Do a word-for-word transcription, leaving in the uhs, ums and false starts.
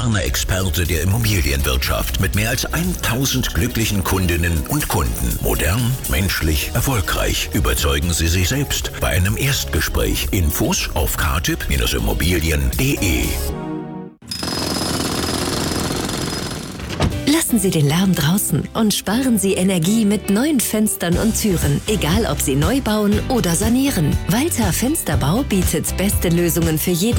erfahrener Experte der Immobilienwirtschaft mit mehr als tausend glücklichen Kundinnen und Kunden. Modern, menschlich, erfolgreich. Überzeugen Sie sich selbst bei einem Erstgespräch. Infos auf k tipp Immobilien punkt de. Lassen Sie den Lärm draußen und sparen Sie Energie mit neuen Fenstern und Türen, egal ob Sie neu bauen oder sanieren. Walter Fensterbau bietet beste Lösungen für jeden